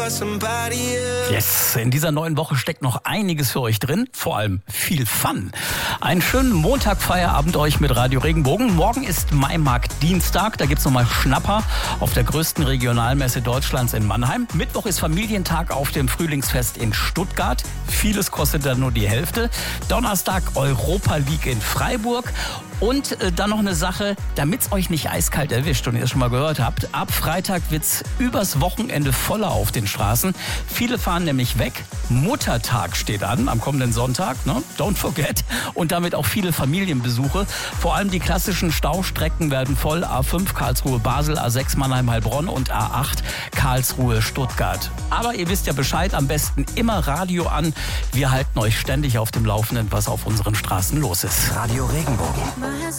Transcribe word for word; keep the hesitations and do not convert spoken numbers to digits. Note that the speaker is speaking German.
Yes, in dieser neuen Woche steckt noch einiges für euch drin, vor allem viel Fun. Einen schönen Montagfeierabend euch mit Radio Regenbogen. Morgen ist Maimarkt Dienstag, da gibt's nochmal Schnapper auf der größten Regionalmesse Deutschlands in Mannheim. Mittwoch ist Familientag auf dem Frühlingsfest in Stuttgart. Vieles kostet dann nur die Hälfte. Donnerstag Europa League in Freiburg. Und äh, dann noch eine Sache, damit's euch nicht eiskalt erwischt und ihr es schon mal gehört habt, ab Freitag wird's übers Wochenende voller auf den Straßen. Viele fahren nämlich weg. Muttertag steht an am kommenden Sonntag, ne? Don't forget. Und damit auch viele Familienbesuche. Vor allem die klassischen Staustrecken werden voll. A fünf Karlsruhe-Basel, A sechs Mannheim-Heilbronn und A acht Karlsruhe-Stuttgart. Aber ihr wisst ja Bescheid, am besten immer Radio an. Wir halten euch ständig auf dem Laufenden, was auf unseren Straßen los ist. Radio Regenbogen.